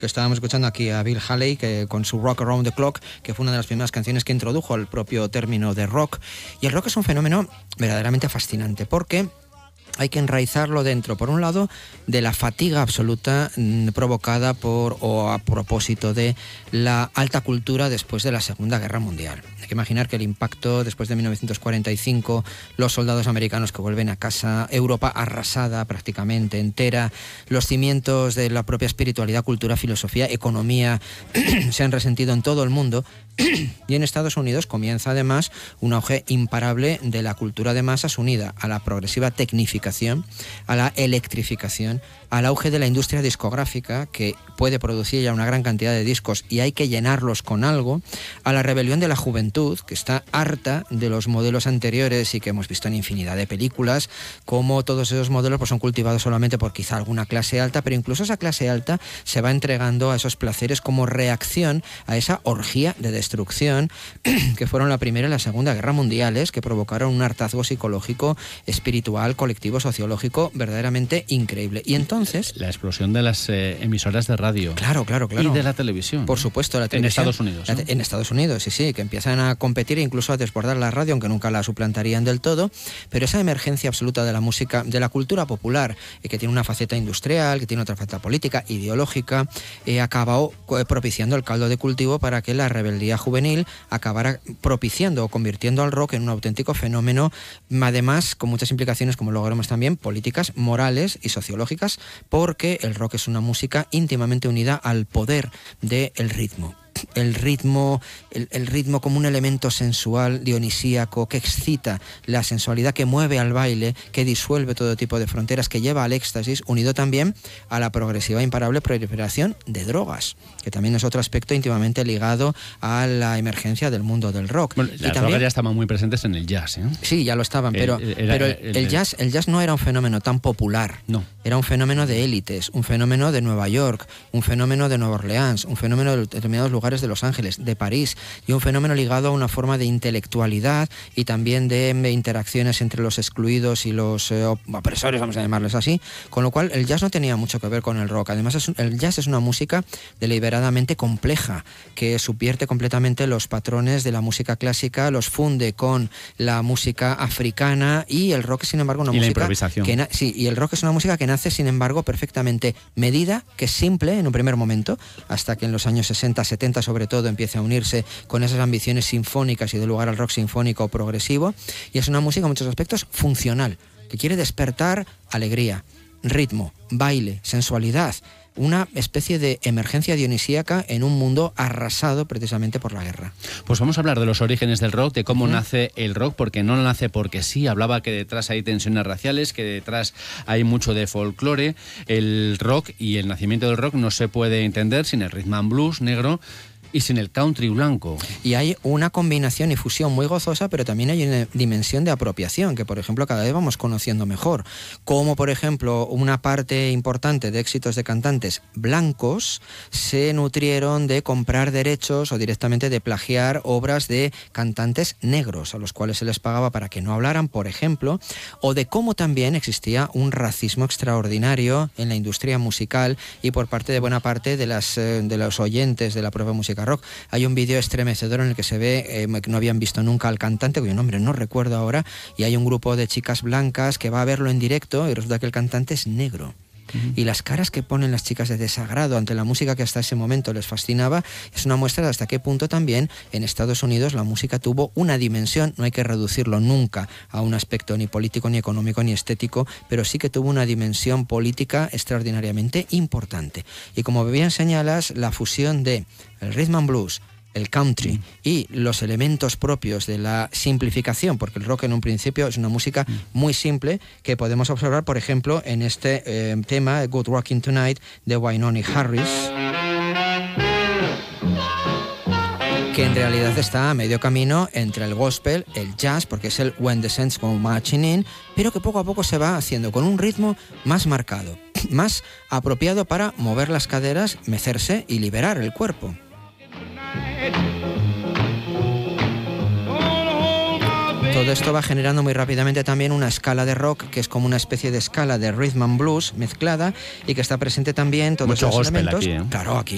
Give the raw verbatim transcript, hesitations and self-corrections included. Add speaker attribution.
Speaker 1: Estábamos escuchando aquí a Bill Haley que, con su Rock Around the Clock, que fue una de las primeras canciones que introdujo el propio término de rock. Y el rock es un fenómeno verdaderamente fascinante porque hay que enraizarlo dentro, por un lado, de la fatiga absoluta mmm, provocada por o a propósito de la alta cultura después de la Segunda Guerra Mundial. Hay que imaginar que el impacto después de mil novecientos cuarenta y cinco, los soldados americanos que vuelven a casa, Europa arrasada prácticamente entera, los cimientos de la propia espiritualidad, cultura, filosofía, economía se han resentido en todo el mundo. Y en Estados Unidos comienza además un auge imparable de la cultura de masas unida a la progresiva tecnificación, a la electrificación, al auge de la industria discográfica que puede producir ya una gran cantidad de discos y hay que llenarlos con algo, a la rebelión de la juventud que está harta de los modelos anteriores y que hemos visto en infinidad de películas, como todos esos modelos pues, son cultivados solamente por quizá alguna clase alta, pero incluso esa clase alta se va entregando a esos placeres como reacción a esa orgía de destrucción que fueron la Primera y la Segunda Guerra Mundiales, que provocaron un hartazgo psicológico, espiritual, colectivo, sociológico verdaderamente increíble. Y entonces
Speaker 2: la explosión de las eh, emisoras de radio.
Speaker 1: Claro, claro, claro.
Speaker 2: Y de la televisión.
Speaker 1: Por supuesto, la televisión.
Speaker 2: En Estados Unidos, ¿no?
Speaker 1: La te- en Estados Unidos, sí, sí, que empiezan a competir e incluso a desbordar la radio, aunque nunca la suplantarían del todo. Pero esa emergencia absoluta de la música, de la cultura popular, eh, que tiene una faceta industrial, que tiene otra faceta política, ideológica, eh, acabó eh, propiciando el caldo de cultivo para que la rebeldía juvenil acabara propiciando o convirtiendo al rock en un auténtico fenómeno, además con muchas implicaciones, como luego veremos también, políticas, morales y sociológicas, porque el rock es una música íntimamente unida al poder del ritmo. El ritmo, el, el ritmo como un elemento sensual, dionisíaco, que excita la sensualidad, que mueve al baile, que disuelve todo tipo de fronteras, que lleva al éxtasis, unido también a la progresiva e imparable proliferación de drogas, que también es otro aspecto íntimamente ligado a la emergencia del mundo del rock.
Speaker 2: Bueno,
Speaker 1: y
Speaker 2: las
Speaker 1: también,
Speaker 2: drogas ya estaban muy presentes en el jazz, ¿eh?
Speaker 1: Sí, ya lo estaban, pero,
Speaker 2: El- era-
Speaker 1: pero el,
Speaker 2: el-
Speaker 1: el jazz, el jazz no era un fenómeno tan popular.
Speaker 2: No.
Speaker 1: Era un fenómeno de élites, un fenómeno de Nueva York, un fenómeno de Nueva Orleans, un fenómeno de determinados lugares de Los Ángeles, de París, y un fenómeno ligado a una forma de intelectualidad y también de interacciones entre los excluidos y los eh, opresores, vamos a llamarles así, con lo cual el jazz no tenía mucho que ver con el rock. Además, es un, el jazz es una música deliberadamente compleja, que subvierte completamente los patrones de la música clásica, los funde con la música africana, y el rock, sin embargo, una
Speaker 2: Y la
Speaker 1: música
Speaker 2: improvisación.
Speaker 1: que na- sí, y el rock es una música que nace, sin embargo, perfectamente medida, que es simple en un primer momento, hasta que en los años sesenta, setenta sobre todo empieza a unirse con esas ambiciones sinfónicas y de lugar al rock sinfónico o progresivo, y es una música en muchos aspectos funcional, que quiere despertar alegría, ritmo, baile, sensualidad, una especie de emergencia dionisíaca en un mundo arrasado precisamente por la guerra.
Speaker 2: Pues vamos a hablar de los orígenes del rock, de cómo
Speaker 1: Uh-huh.
Speaker 2: nace el rock, porque no nace porque sí. Hablaba que detrás hay tensiones raciales, que detrás hay mucho de folclore. El rock y el nacimiento del rock no se puede entender sin el rhythm and blues negro y sin el country blanco.
Speaker 1: Y hay una combinación y fusión muy gozosa, pero también hay una dimensión de apropiación que, por ejemplo, cada vez vamos conociendo mejor. Como, por ejemplo, una parte importante de éxitos de cantantes blancos se nutrieron de comprar derechos o directamente de plagiar obras de cantantes negros, a los cuales se les pagaba para que no hablaran, por ejemplo, o de cómo también existía un racismo extraordinario en la industria musical y por parte de buena parte de, las, eh, de los oyentes de la propia música rock. Hay un vídeo estremecedor en el que se ve eh, que no habían visto nunca al cantante, cuyo nombre no recuerdo ahora, y hay un grupo de chicas blancas que va a verlo en directo y resulta que el cantante es negro. Uh-huh. Y las caras que ponen las chicas de desagrado ante la música que hasta ese momento les fascinaba es una muestra de hasta qué punto también en Estados Unidos la música tuvo una dimensión, no hay que reducirlo nunca a un aspecto ni político, ni económico, ni estético, pero sí que tuvo una dimensión política extraordinariamente importante. Y como bien señalas, la fusión de el rhythm and blues, el country mm. y los elementos propios de la simplificación, porque el rock en un principio es una música mm. muy simple, que podemos observar, por ejemplo, en este eh, tema Good Rockin' Tonight de Wynonie Harris, que en realidad está a medio camino entre el gospel, el jazz, porque es el When the Saints Go Marching In, pero que poco a poco se va haciendo con un ritmo más marcado, más apropiado para mover las caderas, mecerse y liberar el cuerpo. Todo esto va generando muy rápidamente también una escala de rock que es como una especie de escala de rhythm and blues mezclada y que está presente también todos
Speaker 2: Mucho
Speaker 1: los
Speaker 2: gospel
Speaker 1: elementos.
Speaker 2: aquí, ¿eh?
Speaker 1: Claro, aquí